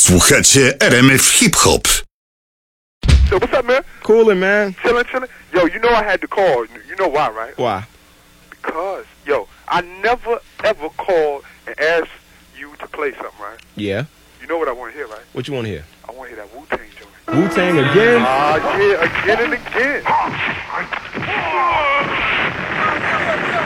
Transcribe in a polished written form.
Słuchacie RMF Hip Hop. So what's up, man? Coolin', man. Chillin'. Yo, you know I had to call. You know why, right? Why? Because, yo, I never, ever called and asked you to play something, right? Yeah. You know what I want to hear, right? What you want to hear? I want to hear that Wu-Tang joint. Wu-Tang again? Yeah, again and again.